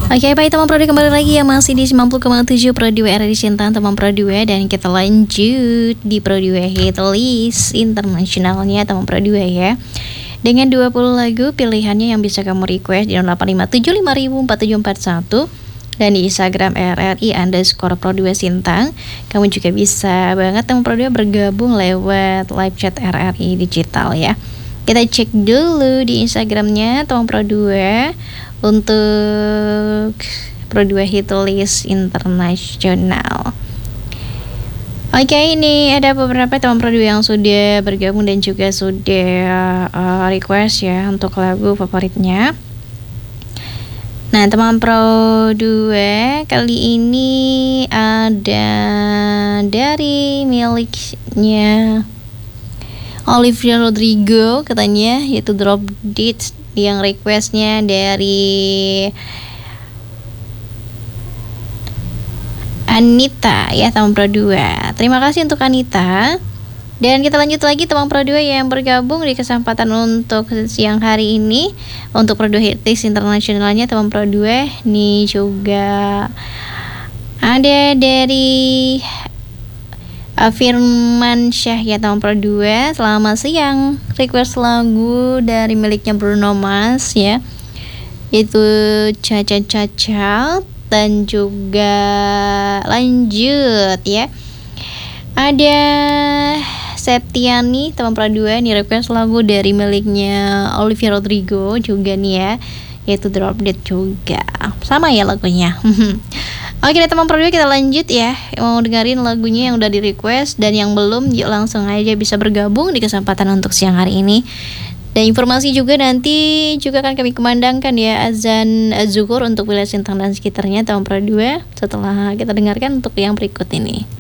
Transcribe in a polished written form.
Oke, baik teman Pro 2, kembali lagi ya, masih di 90,7 Pro 2 RRI Cinta teman Pro 2. Dan kita lanjut di Pro 2 Hit List internasionalnya teman Pro 2 ya, dengan 20 lagu pilihannya yang bisa kamu request di 0857504741 dan di Instagram RRI_Pro 2 Sintang. Kamu juga bisa banget teman Pro 2 bergabung lewat live chat RRI Digital ya. Kita cek dulu di Instagramnya teman Pro 2 untuk Pro 2 Hit List internasional. Oke, ini ada beberapa teman Pro 2 yang sudah bergabung dan juga sudah request ya untuk lagu favoritnya. Nah, teman Pro 2 kali ini ada dari miliknya Olivia Rodrigo katanya, yaitu Drop Dead, yang requestnya dari Anita ya teman Pro 2. Terima kasih untuk Anita. Dan kita lanjut lagi teman Pro 2 yang bergabung di kesempatan untuk siang hari ini untuk Pro 2 Hit List internasionalnya teman Pro 2. Nih juga ada dari Firman Syah ya teman Pro 2. Selamat siang, request lagu dari miliknya Bruno Mars ya, itu Caca dan juga lanjut ya. Ada Septiani teman Pro 2 nih request lagu dari miliknya Olivia Rodrigo juga nih ya, yaitu Drop Dead juga. Sama ya lagunya. Oke deh teman Pro 2, kita lanjut ya. Mau dengerin lagunya yang udah di request, dan yang belum yuk langsung aja bisa bergabung di kesempatan untuk siang hari ini. Dan informasi juga nanti juga akan kami kumandangkan ya azan zuhur untuk wilayah Sintang dan sekitarnya teman Pro 2 setelah kita dengarkan untuk yang berikut ini.